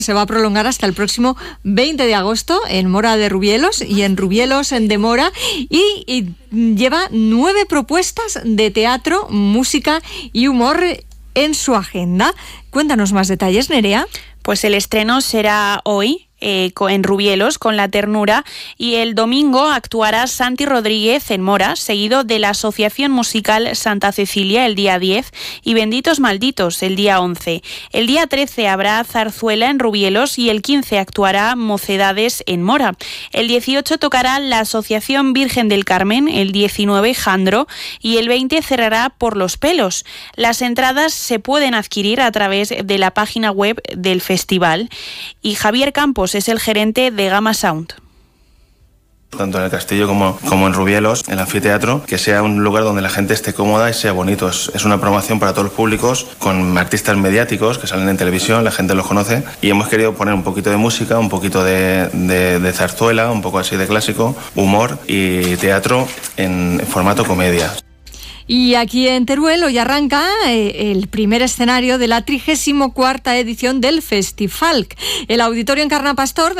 se va a prolongar hasta el próximo 20 de agosto en Móra de Rubielos y en Rubielos de Móra y lleva 9 propuestas de teatro, música y humor en su agenda. Cuéntanos más detalles, Nerea. Pues el estreno será hoy en Rubielos con La Ternura, y el domingo actuará Santi Rodríguez en Móra, seguido de la Asociación Musical Santa Cecilia el día 10 y Benditos Malditos el día 11. El día 13 habrá zarzuela en Rubielos y el 15 actuará Mocedades en Móra. El 18 tocará la Asociación Virgen del Carmen, el 19 Jandro y el 20 cerrará Por los Pelos. Las entradas se pueden adquirir a través de la página web del festival, y Javier Campos es el gerente de Gama Sound. Tanto en el castillo como en Rubielos, el anfiteatro, que sea un lugar donde la gente esté cómoda y sea bonito. Es una promoción para todos los públicos, con artistas mediáticos que salen en televisión, la gente los conoce, y hemos querido poner un poquito de música, un poquito de zarzuela, un poco así de clásico, humor y teatro en formato comedia. Y aquí en Teruel hoy arranca el primer escenario de la 34ª edición del Festifalc. El auditorio Encarna Pastor